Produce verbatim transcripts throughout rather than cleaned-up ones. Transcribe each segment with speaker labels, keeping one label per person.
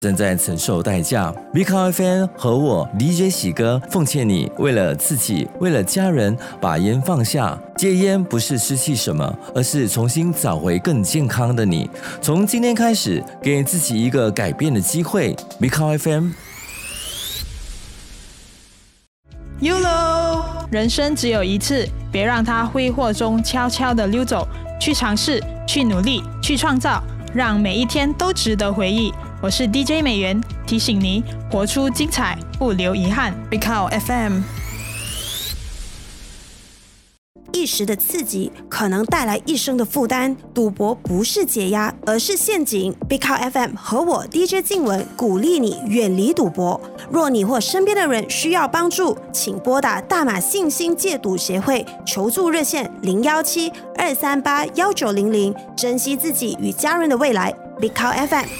Speaker 1: 正在承受代价。B C O F M 和我 D J 喜哥奉劝你，为了自己，为了家人，把烟放下。戒烟不是失去什么，而是重新找回更健康的你。从今天开始，给自己一个改变的机会。B C O F M。Y O L O，
Speaker 2: 人生只有一次，别让它挥霍中悄悄地溜走。去尝试，去努力，去创造，让每一天都值得回忆。我是 D J 美元，提醒你活出精彩，不留遗憾。B C O F M。
Speaker 3: 一时的刺激可能带来一生的负担，赌博不是解压，而是陷阱。B C O F M 和我 D J 静文鼓励你远离赌博。若你或身边的人需要帮助，请拨打大马信心戒赌协会求助热线零一七二三八一九零零，珍惜自己与家人的未来。B C O F M。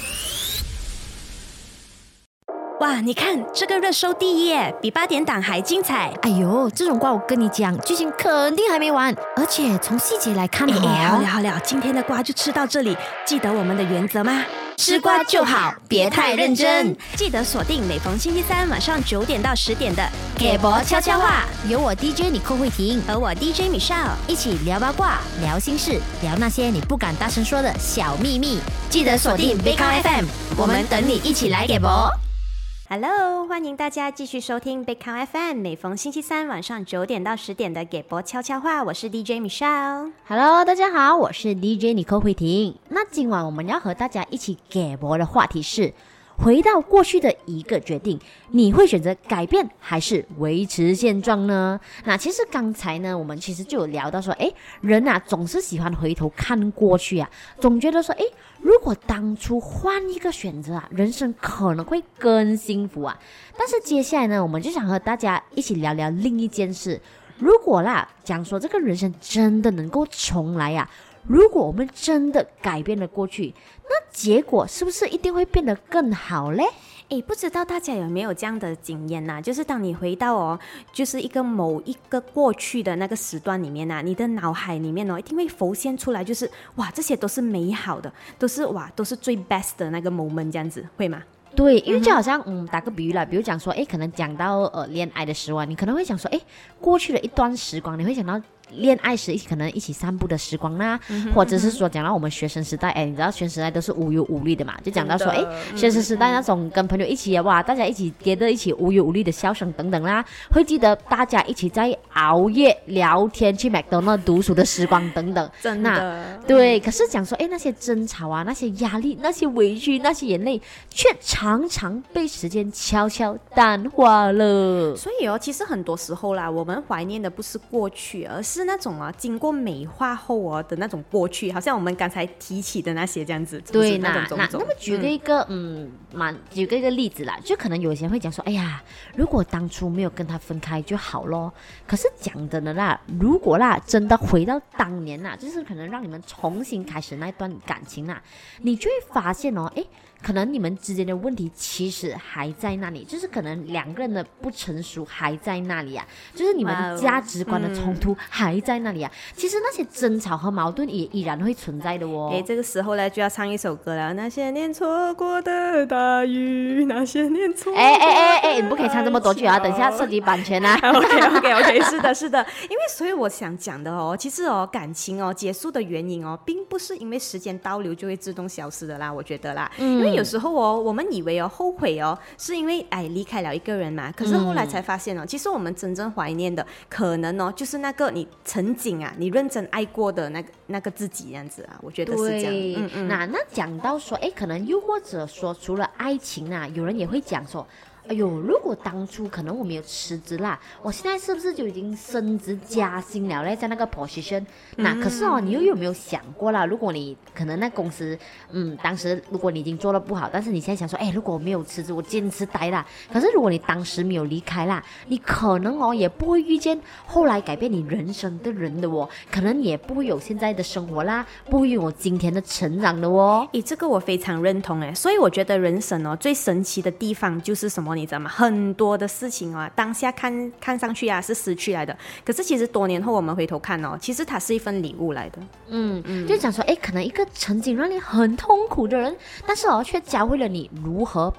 Speaker 3: 哇，你看这个热搜第一耶，比八点档还精彩。
Speaker 4: 哎呦，这种瓜我跟你讲，剧情肯定还没完，而且从细节来看，
Speaker 3: 哎哎，好了好了，今天的瓜就吃到这里。记得我们的原则吗？吃瓜就好，别太认真。记得锁定每逢星期三晚上九点到十点的给博悄悄话，
Speaker 4: 有我 D J 你寇慧婷
Speaker 3: 和我 D J Michelle
Speaker 4: 一起聊八卦、聊心事、聊那些你不敢大声说的小秘密。
Speaker 3: 记得锁定 B C O F M， 我们等你一起来给博。Hello， 欢迎大家继续收听 B C O F M， 每逢星期三晚上九点到十点的给博悄悄话，我是 D J Michelle。Hello，
Speaker 4: 大家好，我是 D J 尼寇慧婷。那今晚我们要和大家一起给博的话题是：回到过去的一个决定，你会选择改变还是维持现状呢？那其实刚才呢，我们其实就有聊到说，诶，人啊总是喜欢回头看过去啊，总觉得说，诶，如果当初换一个选择啊，人生可能会更幸福啊。但是接下来呢，我们就想和大家一起聊聊另一件事。如果啦，讲说这个人生真的能够重来啊，如果我们真的改变了过去，那结果是不是一定会变得更好嘞？
Speaker 3: 诶，不知道大家有没有这样的经验呐、啊？就是当你回到哦，就是一个某一个过去的那个时段里面呐、啊，你的脑海里面哦，一定会浮现出来，就是哇，这些都是美好的，都是哇，都是最 best 的那个 moment， 这样子会吗？
Speaker 4: 对，因为就好像嗯，打个比喻啦，比如讲说，诶，可能讲到呃恋爱的时候，你可能会想说，诶，过去的一段时光，你会想到恋爱时可能一起散步的时光啦、嗯、或者是说讲到我们学生时代，哎，你知道学生时代都是无忧无虑的嘛，就讲到说，哎，学生时代那种跟朋友一起哇，大家一起跌着一起无忧无虑的笑声等等啦，会记得大家一起在熬夜聊天去麦当劳读书的时光等等。
Speaker 3: 真的，
Speaker 4: 对。可是讲说，哎，那些争吵啊，那些压力，那些委屈，那些眼泪，却常常被时间悄悄淡化了。
Speaker 3: 所以哦，其实很多时候啦，我们怀念的不是过去，而是那种啊，经过美化后哦的那种过去，好像我们刚才提起的那些这样子。
Speaker 4: 对，那那那么举个一个嗯，蛮、嗯、举个一个例子啦，就可能有些人会讲说，哎呀，如果当初没有跟他分开就好咯。可是讲真的啦，如果啦真的回到当年啦，就是可能让你们重新开始那段感情啦，你就会发现哦，哎。可能你们之间的问题其实还在那里，就是可能两个人的不成熟还在那里啊，就是你们价值观的冲突还在那里啊。嗯、其实那些争吵和矛盾也依然会存在的哦。
Speaker 3: 哎，这个时候呢就要唱一首歌了，那些年错过的大雨，那些年错过的。
Speaker 4: 哎哎哎哎，你不可以唱这么多句啊，等一下涉及版权啊。
Speaker 3: OK OK OK， 是的，是的，因为所以我想讲的哦，其实哦感情哦结束的原因哦，并不是因为时间倒流就会自动消失的啦，我觉得啦，嗯、因为有时候哦，我们以为哦后悔哦，是因为哎离开了一个人嘛，可是后来才发现哦，嗯、其实我们真正怀念的，可能哦就是那个你曾经啊，你认真爱过的那个那个自己这样子啊，我觉得是这样。嗯嗯。
Speaker 4: 那那讲到说，哎，可能又或者说，除了爱情啊，有人也会讲说。哎呦，如果当初可能我没有辞职啦，我现在是不是就已经升职加薪了嘞？在那个 position， 那、嗯、可是哦，你又有没有想过啦？如果你可能那公司，嗯，当时如果你已经做得不好，但是你现在想说，哎，如果我没有辞职，我坚持待啦。可是如果你当时没有离开啦，你可能哦也不会遇见后来改变你人生的人的哦，可能也不会有现在的生活啦，不会有今天的成长的哦。
Speaker 3: 诶，这个我非常认同诶，所以我觉得人生哦最神奇的地方就是什么？你知道吗？很多的事情啊，当下看看上去啊是失去来的，可是其实多年后我们回头看哦，其实它是一份礼物来的。
Speaker 4: 嗯嗯，就讲说，哎，可能一个曾经让你很痛苦的人，但是哦，却教会了你如何